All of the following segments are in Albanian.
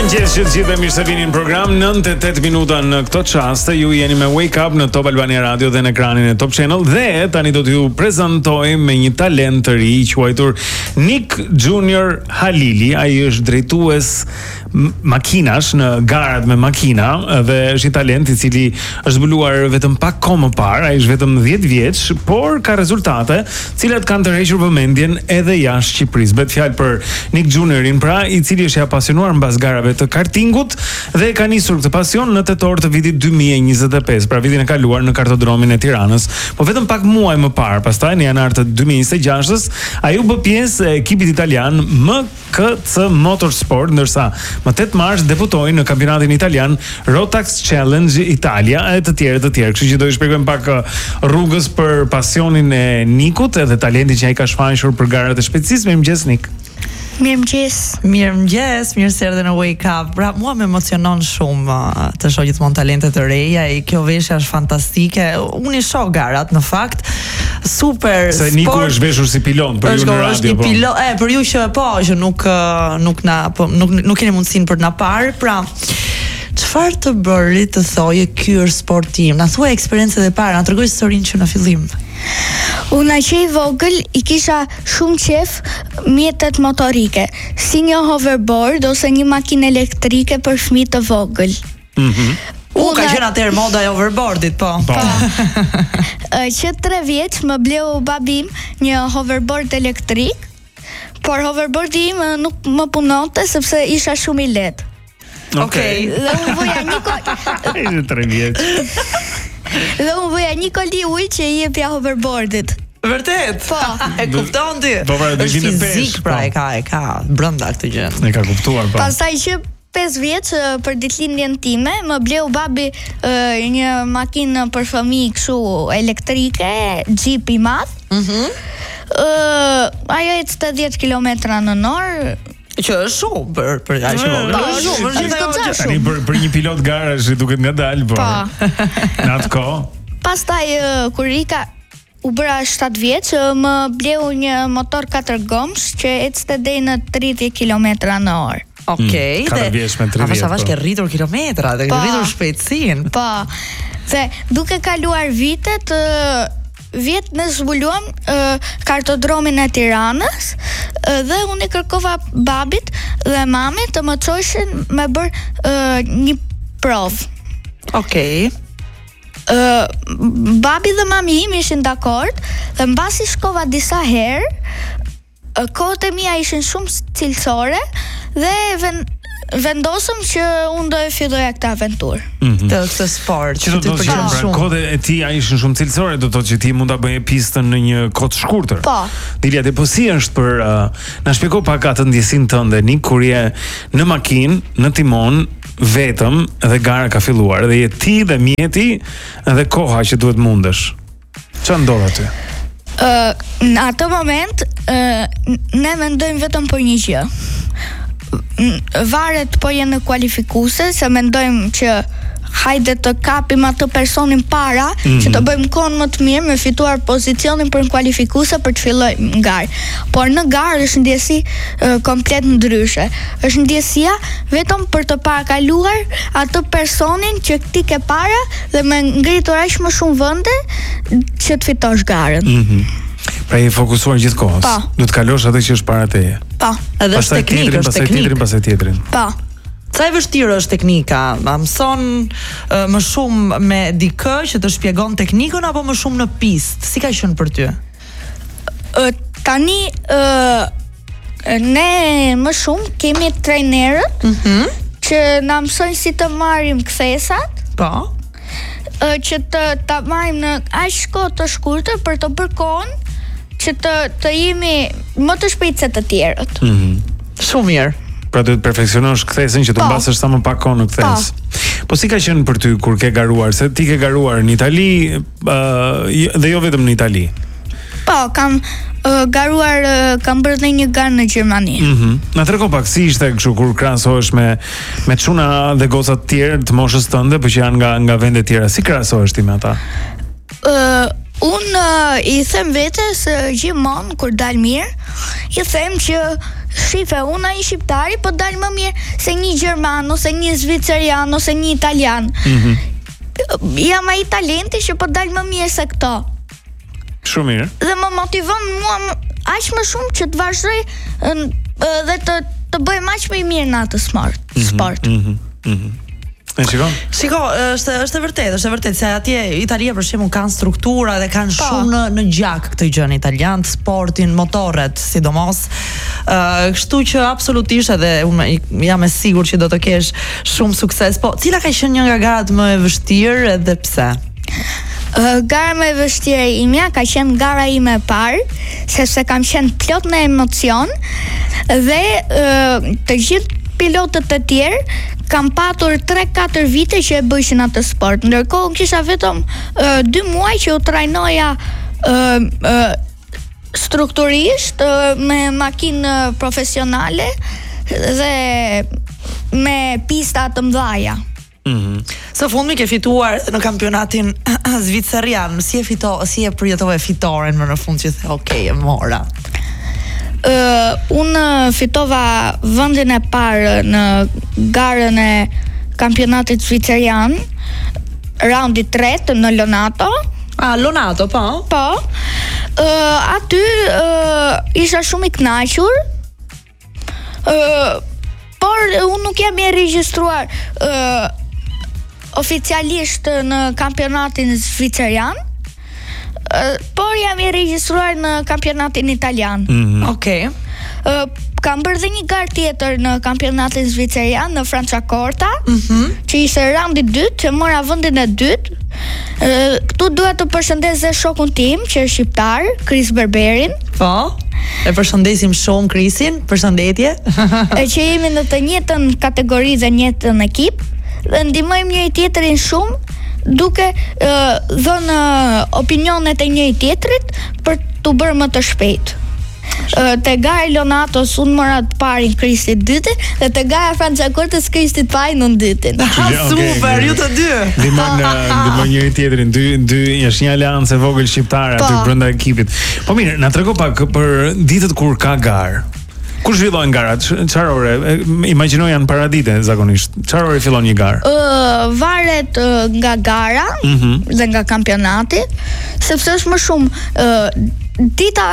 Mirëmëngjes që të gjithë mirë se vini në program. 9:08 minuta në këtë çast. Ju jeni me Wake Up në Top Albania Radio dhe në ekranin e Top Channel. Dhe tani do t'ju prezantoj me një talent të ri i quajtur Nick Junior Halili. Ai është drejtues makinash në garat me makina dhe është një talent i cili është zbuluar vetëm pak kohë më parë. Ai është vetëm 10 vjeç, por ka rezultate, të cilat kanë tërhequr vëmendjen edhe jashtë Shqipërisë. Bëhet fjalë për Nick Juniorin, pra, i cili është i apasionuar mbas garave të kartingut dhe ka nisur këtë pasion në tetor të vitit 2025, pra vitin e kaluar në kartodromin e Tiranës. Po vetëm pak muaj më parë, pastaj në janar të 2026-s, ai u bë pjesë e ekipit italian MKC Motorsport, ndërsa më 8 mars debutoi në kampionatin italian Rotax Challenge Italia e të tjerë. Kështu që do të shpjegojmë pak rrugës për pasionin e Nikut edhe talentin që ai ka shfaqur për garat e shpejtësisë. Mirëmëngjes Nik. Mirëmëngjes, mirë se erdhe në Wake Up. Pra, mua më emocionon shumë të shoh gjithmonë talente të reja. Kjo veshje është fantastike. Unë i shoh garat në fakt. Super. Se Niku është veshur si pilot për ju në radio. Është një pilot, për ju që që nuk keni mundësinë për të na parë. Pra, çfarë të bëri të thojë ky është sportim? Na thuaj eksperiencën e parë, na tregoj historinë që në fillim. Unë që i vogël i kisha shumë qef mjetet motorike, si një hoverboard ose një makinë elektrike për fëmijë të vogël. Ka qenë atëherë moda e hoverboardit, po. Që 3 vjeç më bleu babim një hoverboard elektrik, por hoverboardi im nuk më punonte sepse isha shumë i lehtë. Okej. Dhe unë voja një 3 vjeç. Dhe unë voja një koli ujë që i jepja hoverboardit. Vërtet? Po. E kupton ti? Po, është fizik, pra, e ka brenda këtë gjë. E ka kuptuar, po. Pastaj që 5 vjeç për ditëlindjen time më bleu babi një makinë për fëmijë kështu elektrike, Jeep i madh. Ajo ecë 10 km/h. Që është shumë për aq shumë. Për një pilot garash duket ngadalë, po. Në atë kohë. Pastaj kur Rika u bëra 7 vjeç, më bleu një motor 4 gomsh që ecte deri në 30 km/h. Okej. Ka vjesh me 30. Avash ke rritur kilometra, ke rritur shpejtësinë. Po. Dhe duke kaluar vitet, ne zbuluam kartodromin e Tiranës dhe unë i kërkova babit dhe mamit të më çojshin me bërë një provë. Okej. Babi dhe mami im ishin dakord dhe mbasi shkova disa herë, kohët e mia ishin shumë cilësore dhe vendosëm që unë do e filloja këtë aventurë. Të këtë sport. Që do të thotë pra kohët e ti ishin shumë cilësore, do të thotë që ti mund ta bëje pistën në një kohë të shkurtër. Po. Dilia, po si është për na shpjego pak atë ndjesinë tënde Nik kur je në makinë, në timon, vetëm dhe gara ka filluar dhe je ti dhe mjeti dhe koha që duhet mundesh. Çfarë ndodh aty? Në atë moment ne mendojmë vetëm për një gjë. Varet po je në kualifikuese, se mendojmë që hajde të kapim atë personin para, që të bëjmë kohën më të mirë me fituar pozicionin për në kualifikuese për të fillojmë garë. Por në garë është ndjesi komplet ndryshe. Është ndjesia vetëm për të parakaluar atë personin që ti ke para dhe me ngritur aq më shumë vende që të fitosh garën. Pra je fokusuar gjithkohës. Du të kalosh atë që është para teje. Po. Edhe është teknikë, është teknikë. Pastaj tjetrin. Po. Sa e vështirë është teknika? A mëson më shumë me dikë që të shpjegon teknikën apo më shumë në pistë? Si ka qenë për ty? Tani ne më shumë kemi trajnerët që na mësojnë si të marrim kthesat. Po. Që ta marrim në aq kohë të shkurtër për të bërë kohën që të jemi më të shpejtë se të tjerët. Shumë mirë. Pra duhet perfeksionosh kthesën që të mbasësh sa më pak kohë në kthes. Po si ka qenë për ty kur ke garuar? Se ti ke garuar në Itali dhe jo vetëm në Itali. Po, kam garuar, kam bërë dhe një garë në Gjermani. Na trego pak si ishte kështu kur krahasohesh me çuna dhe goca të tjerë të moshës tënde, por që janë nga vende të tjera. Si krahasohesh ti me ata? Unë i them vetes gjithmonë kur dal mirë, i them që shife, unë ai shqiptari po dal më mirë se një gjerman ose një zvicerian ose një italian. Jam ai talenti që po dal më mirë se këto. Shumë mirë. Dhe më motivon mua aq më shumë që të vazhdoj dhe të bëj aq më mirë në atë sport. Shiko, është e vërtetë se atje Italia për shembull kanë struktura dhe kanë shumë në gjak këtë gjën italian, sportin, motorret, sidomos. Kështu që absolutisht edhe unë jam e sigurt që do të kesh shumë sukses. Po, cila ka qenë një nga garat më e vështirë dhe pse? Gara më e vështirë imja ka qenë gara ime e parë, sepse kam qenë plot në emocion dhe të gjithë pilotët e tjerë kam patur 3-4 vite që e bëjshin atë sport. Ndërkohë unë kisha vetëm 2 muaj që u trajnoja strukturisht me makinë profesionale dhe me pista të mëdha. Së fundmi ke fituar në kampionatin zvicerian. Si e përjetove fitoren më në fund që the okay, e mora? Unë fitova vendin e parë në garën e kampionatit zvicerian, raundi 3 në Lonato. Lonato, po? Po. Aty isha shumë i kënaqur. Por unë nuk jam i regjistruar oficialisht në kampionatin zvicerian. Por jam i regjistruar në kampionatin italian. Okej. Kam bërë dhe një garë tjetër në kampionatin zvicerian në Franciacorta, që ishte raundi 2, që mora vendin e 2. Këtu duhet të përshëndes dhe shokun tim, që është shqiptar, Kris Berberin. Po. E përshëndesim shumë Krisin, përshëndetje. Që jemi në të njëjtën kategori dhe njëjtën ekip dhe ndihmojmë njëri tjetrin shumë, duke dhënë opinionet e njëri tjetrit për të bërë më të shpejt. Te gara Lonatos unë mora të parin, Kristi dytin, dhe te gara Franciacortës Kristi të parin në dytin. Super, ju të dy. Ndihmoj njëri tjetrin, dy është një aleancë e vogël shqiptare aty brenda ekipit. Po mirë, na trego pak për ditët kur ka garë. Kur zhvillojnë garat? Çfarë ore? Imagjino janë paradite zakonisht. Çfarë ore fillon një garë? Varet nga gara dhe nga kampionati, sepse është më shumë dita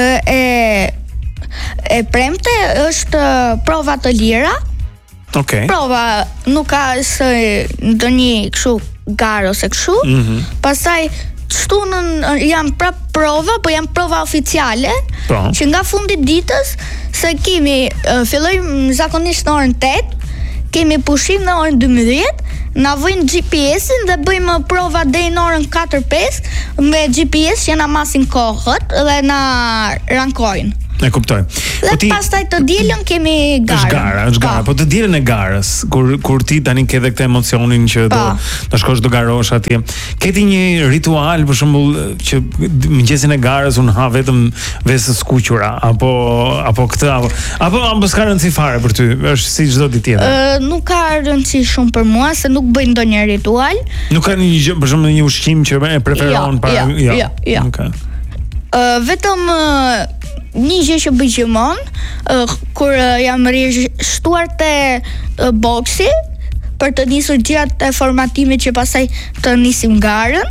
e premte është prova të lira. Okej. Prova nuk ka se ndonjë kështu garë ose kështu. Pastaj shtunën jam prap prova, po jam prova oficiale, që nga fundi ditës se kemi fillojmë zakonisht në orën 8, kemi pushim në orën 12, na vojnë GPS-in dhe bëjmë prova deri në orën 4-5 me GPS që na masin kohët dhe na rankojnë. E kuptoj. Dhe pastaj të dielën kemi garën. Është gara, po të dielën e garës, kur ti tani ke edhe këtë emocionin që do shkosh do garosh atje. Ke ti një ritual për shembull që mëngjesin e garës unë ha vetëm vesë skuqura apo këtë apo s'ka rëndësi fare për ty, është si çdo ditë tjetër. Nuk ka rëndësi shumë për mua se nuk bëj ndonjë ritual. Nuk ka një gjë, për shembull një ushqim që e preferon para. Jo. Okay. Vetëm një gjë që bëj gjithmonë kur jam regjistruar te boksi për të nisur gjatë e formatimit që pastaj të nisim garën.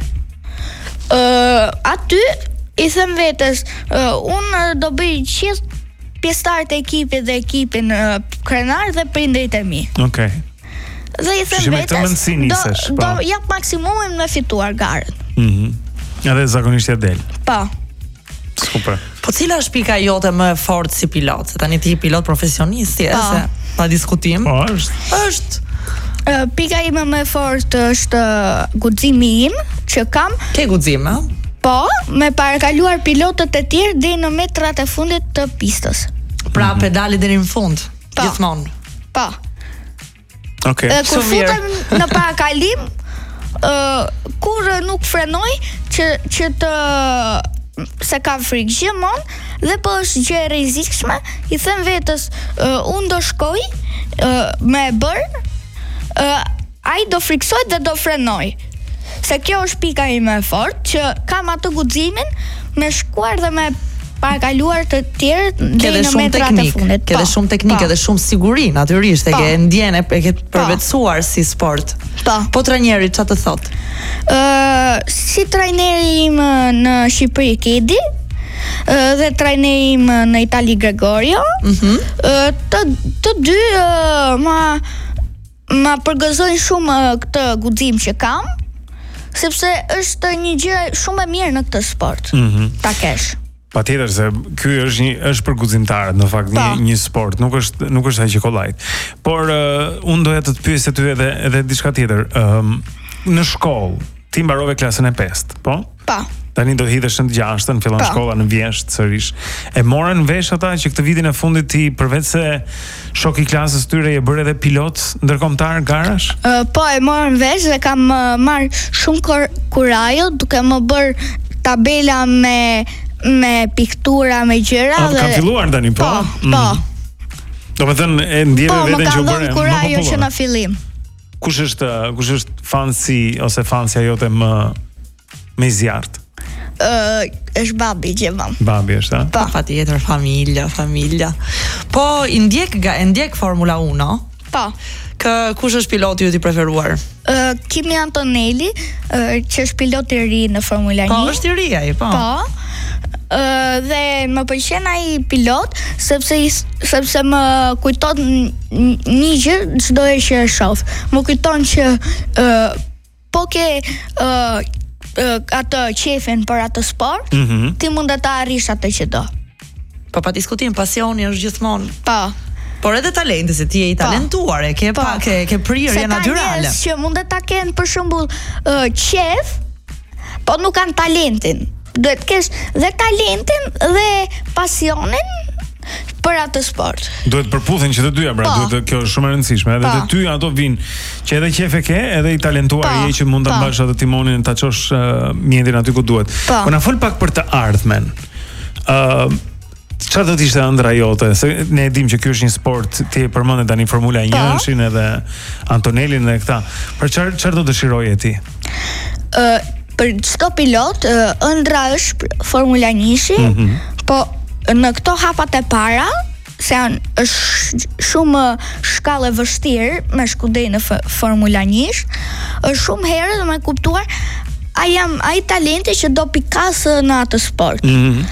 Aty i them vetes, unë do bëj gjithë pjesëtarët e ekipit dhe ekipin krenar dhe prindërit e mi. Okej. Dhe i them vetes, do jap maksimumin me fituar garën. Edhe zakonisht ja del. Po. Super. Po cila është pika jote më e fortë si pilot? Se tani ti je pilot profesionist, se pa diskutim. Po, është. Pika ime më e fortë është guximi im që kam. Ke guxim, a? Po, me parakaluar pilotët e tjerë deri në metrat e fundit të pistës. Pra pedali deri në fund, gjithmonë. Po. Okej. Kur futem në parakalim, kur nuk frenoj që të se kam frikë gjithmonë dhe po është gjë e rrezikshme, i them vetes unë do shkoj me bërë, ai do friksoj dhe do frenoj. Se kjo është pika ime e fortë, që kam atë guximin me shkuar dhe me parakaluar të tjerë deri në metrat e fundit. Ke dhe shumë teknikë dhe shumë siguri, natyrisht, e ke ndjen e ke përvetësuar si sport. Po trajneri çfarë të thot? Si trajneri im në Shqipëri Kedi, dhe trajneri im në Itali Gregorio. Të dy ma përgëzojnë shumë këtë guxim që kam, sepse është një gjë shumë e mirë në këtë sport. Ta kesh. Patjetër se ky është për guximtarët, në fakt një sport, nuk është aq kollajt. Por unë doja të pyesja ty edhe diçka tjetër. Në shkollë ti mbarove klasën e 5, po? Po. Tani do hidhesh në 6-ën, fillon shkolla në Vjesht sërish. E morën vesh ata që këtë vitin e fundit ti përveç se shok i klasës tyre je bërë edhe pilot ndërkombëtar garash? Po, e morën vesh dhe kam marrë shumë kurajo duke më bërë tabela me piktura, me gjëra dhe ka filluar tani, po? Po. Do të thënë e ndjeve veten që u bërë. Po, më ka dhënë kurajo që në fillim. Kush është fansi ose fansja jote më i zjarrt? Është babi Gjemon. Babi është, a? Po, patjetër, familja. Po, i ndjek Formula 1? Po. Kush është piloti ju i preferuar? Kimi Antonelli, që është pilot i ri në Formula 1. Po, është i ri ai, po. Po. Dhe më pëlqen ai pilot sepse më kujton një gjë çdo herë që e shoh. Më kujton që po ke atë qefin për atë sport, ti mund të arrish atë që do. Po pa diskutim, pasioni është gjithmonë. Po. Por edhe talenti, se ti je i talentuar, ke prirje natyrale. Se që mund ta kenë për shembull qef, po nuk kanë talentin. Duhet kesh dhe talentin dhe pasionin për atë sport. Duhet përputhen që të dyja, pra, kjo është shumë e rëndësishme. Edhe të ty ato vinë që edhe qef e ke, edhe i talentuar je që mund ta mbash atë timonin, ta çosh mjetin aty ku duhet. Po na fol pak për të ardhmen. Çfarë do të ishte ëndra jote? Se ne e dimë që ky është një sport, ti e përmendë tani Formula 1-shin edhe Antonellin dhe këta. Për çfarë do dëshiroje ti? Për çdo pilot, ëndra është Formula 1-shi, po në këto hapat e para, se është shumë shkallë e vështirë me shkudej në Formula 1, është shumë herë dhe me kuptuar ai talenti që do pikasë në atë sport.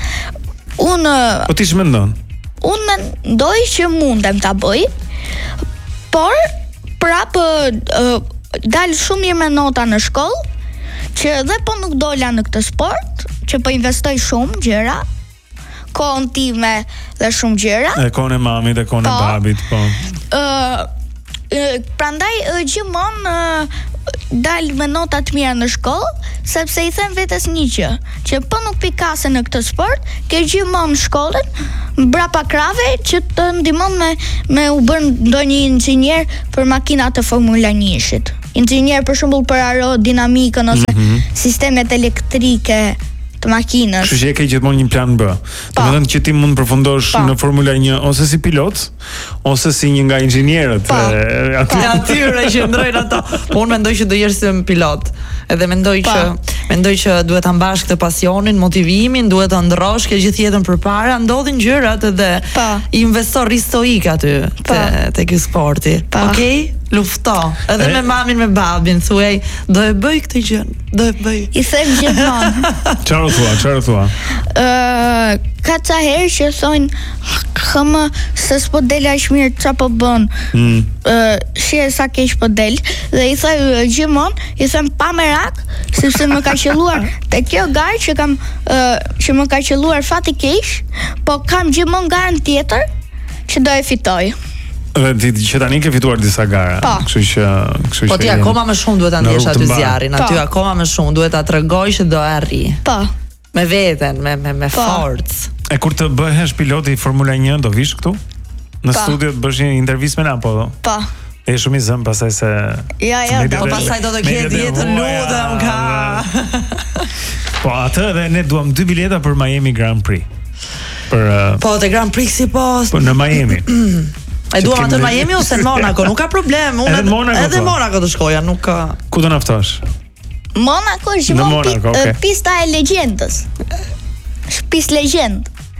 Po ti ç'mendon? Unë mendoj që mundem ta bëj, por prapë dal shumë mirë me nota në shkollë, që dhe po nuk dola në këtë sport, që po investoj shumë gjëra, kohën time dhe shumë gjëra. E kohën e mamit, e kohën e babit, po. Prandaj gjithmonë dal me nota të mira në shkollë, sepse i them vetes një gjë, që po nuk pikase në këtë sport, ke gjithmonë shkollën mbrapa krave që të ndihmon me u bën ndonjë inxhinier për makinat e Formula 1-shit. Inxhinier për shembull për aerodinamikën ose sistemet elektrike të makinës. Kështu që e ke gjithmonë një plan B. Domethënë që ti mund të përfundosh në Formula 1 ose si pilot, ose si një nga inxhinierët atyre që ndrojnë ato. Po unë mendoj që do jesh si pilot. Edhe mendoj që duhet ta mbash këtë pasionin, motivimin, duhet ta ndrosh ke gjithë jetën përpara, ndodhin gjërat edhe investo ristoik aty te ky sporti. Okej? Lufto. Edhe me mamin, me babin, thuaj, do e bëj këtë gjë, do e bëj. I them gjithmonë. Çfarë thua? Ka ca herë që thonë, se s'po del aq mirë, ç'a po bën? Shije sa keq po del, dhe i thoj gjithmonë, i them pa merak, sepse më ka qelluar te kjo garë që më ka qelluar fati keq, po kam gjithmonë garën tjetër që do e fitoj. Dhe që tani ke fituar disa gara. Kështu që po ti akoma më shumë duhet ta ndjesh aty zjarrin, aty akoma më shumë duhet ta tregoj që do e arri. Po. Me veten, me forcë. E kur të bëhesh pilot i Formula 1 do vish këtu? Në studio të bësh një intervistë me na apo? Po. E shumë i zëm pasaj se... po pasaj do të ketë jetën ludhem ka. Po atë edhe ne duam 2 bileta për Miami Grand Prix. Po te Grand Prix si po... në Miami. E duam atë në Miami ose në Monaco, nuk ka problem. Edhe Monaco të shkoja, nuk ka... Ku do na ftosh? Monaco është pista e legjendës. Pistë legjend.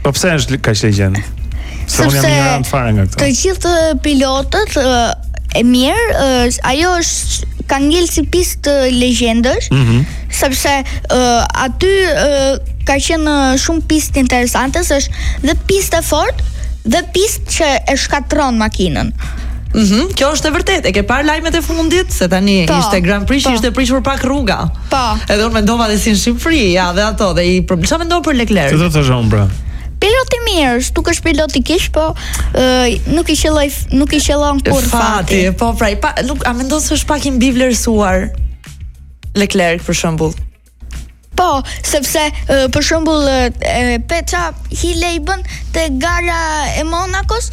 Po pse është kaq legjend? Se unë jam ignorant fare nga këto. Të gjithë pilotët e mirë, ajo është ka ngel si pistë legjendësh, sepse aty ka qenë shumë pistë interesante, është dhe pistë e fortë dhe pistë që e shkatron makinën. Kjo është e vërtetë. E ke parë lajmet e fundit se tani ishte Grand Prix, ishte prishur pak rruga. Edhe unë mendova dhe si në Shqipëri, ja, dhe ato, dhe çfarë mendon për Leclerc? Çdo të thosh pra. Pilot i mirë, nuk është pilot i keq, po nuk i qellon kur fati. Po pra, a mendon se është pak i mbi vlerësuar Leclerc për shembull? Po, sepse për shembull Petra hile i bën te gara e Monakos,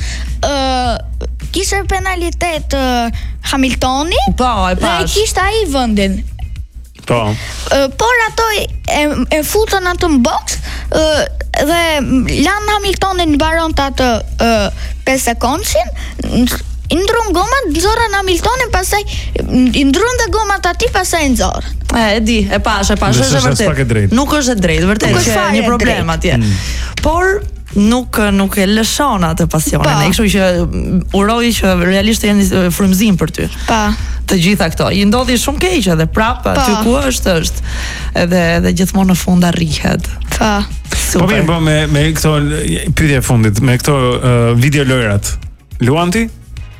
kishte penalitet Hamiltoni. Po, e pash. Dhe kishte ai vendin. Po. Por ato e futën atë në box dhe lanë Hamiltonin mbaronte atë 5 sekondin, i ndron gomat, nxorën Hamiltonin, pastaj i ndron dhe gomat aty, pastaj i nxorën. E di, e pash, është vërtet. Nuk është e drejtë, vërtet që një problem atje. Por nuk e lëshon atë pasionin. E kështu që uroj që realisht të jenë frymëzim për ty. Të gjitha këto. I ndodhi shumë keq edhe prapë aty ku është. Edhe gjithmonë në fund arrihet. Po mirë, po me këto pyetje fundit, me këto video lojrat. Luan ti?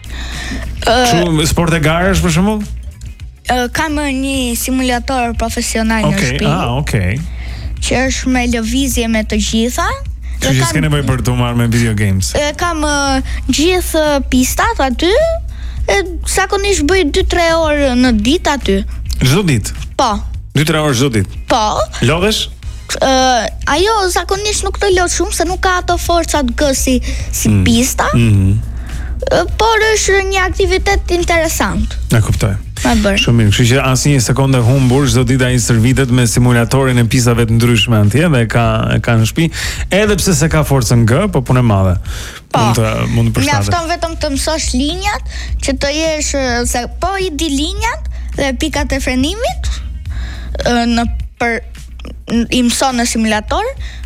Sport e garësh për shembull? Kam një simulator profesional në shtëpi. Okej. Që është me lëvizje me të gjitha. Që s'ke nevojë për të marrë me video games. Kam gjithë pistat aty. Zakonisht bëj 2-3 orë në ditë aty. Çdo ditë? Po. 2-3 orë çdo ditë. Po. Lodhesh? Ajo zakonisht nuk të lodh shumë se nuk ka ato forcat G si pista. Por është një aktivitet interesant. E kuptoj. Shumë mirë, kështu që asnjë sekondë humbur, çdo ditë ai stërvitet me simulatorin e pistave të ndryshme antje dhe ka në shtëpi, edhe pse se ka forcën G, po punë e madhe. Mund të përshtatet. Mjafton vetëm të mësosh linjat, që të jesh se po i di linjat dhe pikat e frenimit i mëson në simulator,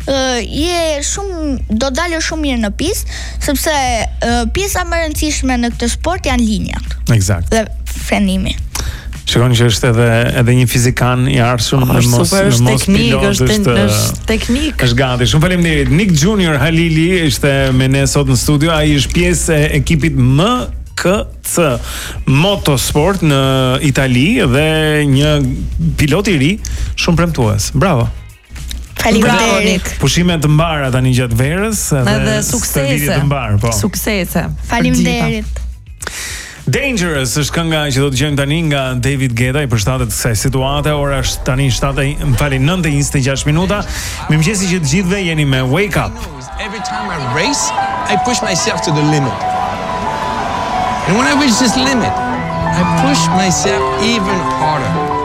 do dalë shumë mirë në pistë, sepse pjesa më e rëndësishme në këtë sport janë linjat. Eksakt. Dhe frenimi. Shikoni që është edhe një fizikan i arshëm në mos pilot, është teknik. Është gati. Shumë faleminderit. Nick Junior Halili ishte me ne sot në studio. Ai është pjesë e ekipit MKC Motorsport në Itali dhe një pilot i ri shumë premtues. Bravo. Faleminderit. Pushime të mbara tani gjatë verës edhe suksese të mbar, po. Suksese. Faleminderit. Dangerous është kënga që do të dëgjojmë tani nga David Guetta, i përshtatet kësaj situate. Ora është tani 9:26 minuta. Mirëmëngjesi që të gjithëve, jeni me Wake Up. Every time I race, I push myself to the limit. And when I reach this limit, I push myself even harder.